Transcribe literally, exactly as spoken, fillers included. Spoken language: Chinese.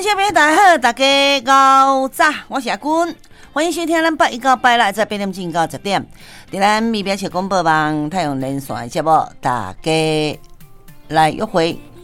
众朋友大家好，大家午早，我是阿君，欢迎收听咱八一到八六在八点钟到十点，在咱微表情广播网太阳连线的节目，大家来约会